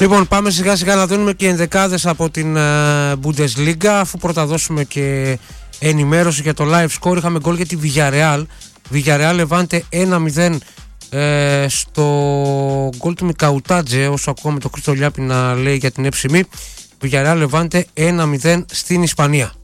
Λοιπόν, πάμε σιγά σιγά να δίνουμε και ενδεκάδες από την Bundesliga, αφού πρώτα δώσουμε και ενημέρωση για το live score. Είχαμε γκολ για τη Villarreal. Villarreal Levante 1-0 στο γκολ του Μικαουτάτζε, όσο ακούγαμε το Χρήστο Λιάπη να λέει για την έψημη. Villarreal Levante 1-0 στην Ισπανία.